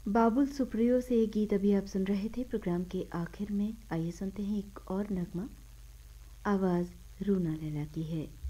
बाबुल सुप्रियो से ये गीत अभी आप सुन रहे थे प्रोग्राम के आखिर में। आइए सुनते हैं एक और नगमा, आवाज़ रूना लैला की है।